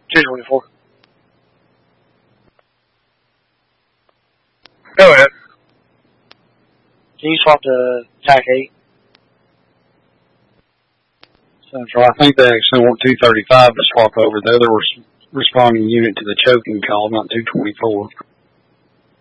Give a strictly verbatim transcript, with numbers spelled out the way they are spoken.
two twenty-four. Go ahead. Can you swap to T A C eight? Sounds right. I think they actually want two thirty-five to swap over. The other was responding unit to the choking call, not two twenty-four.